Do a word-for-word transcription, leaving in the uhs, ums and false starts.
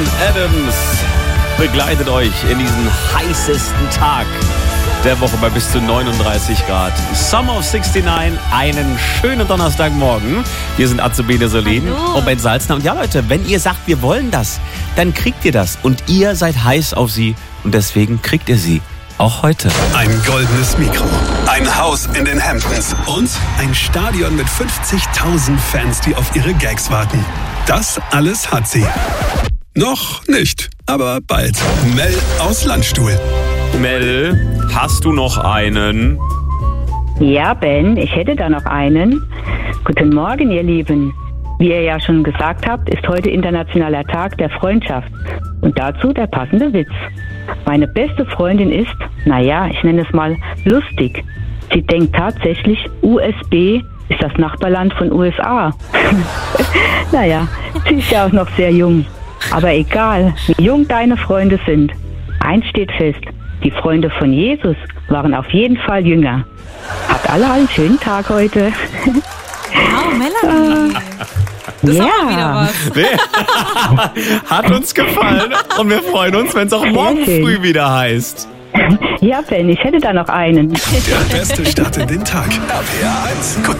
Adams begleitet euch in diesen heißesten Tag der Woche bei bis zu neununddreißig Grad. Summer of neunundsechzig, einen schönen Donnerstagmorgen. Wir sind Azubine Solin und Ben Salzner. Und ja Leute, wenn ihr sagt, wir wollen das, dann kriegt ihr das. Und ihr seid heiß auf sie und deswegen kriegt ihr sie. Auch heute. Ein goldenes Mikro, ein Haus in den Hamptons und ein Stadion mit fünfzigtausend Fans, die auf ihre Gags warten. Das alles hat sie. Noch nicht, aber bald. Mel aus Landstuhl. Mel, hast du noch einen? Ja, Ben, ich hätte da noch einen. Guten Morgen, ihr Lieben. Wie ihr ja schon gesagt habt, ist heute Internationaler Tag der Freundschaft. Und dazu der passende Witz. Meine beste Freundin ist, naja, ich nenne es mal lustig. Sie denkt tatsächlich, U S B ist das Nachbarland von U S A. Naja, sie ist ja auch noch sehr jung. Aber egal, wie jung deine Freunde sind. Eins steht fest, die Freunde von Jesus waren auf jeden Fall jünger. Habt alle einen schönen Tag heute. Wow, Melanie. Das Ja. ist auch wieder was. Hat uns gefallen und wir freuen uns, wenn es auch morgen schön. früh wieder heißt. Ja, Ben, ich hätte da noch einen. Der beste Start in den Tag. R P R eins. Guten